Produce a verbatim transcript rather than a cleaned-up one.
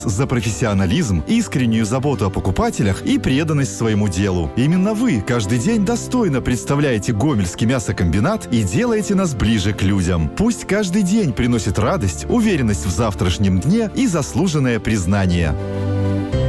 за профессионализм, искреннюю заботу о покупателях и преданность своему делу. Именно вы каждый день достойно представляете Гомельский мясокомбинат и делаете нас ближе к людям. Пусть каждый день приносит радость, уверенность в завтрашнем дне и заслуженное признание.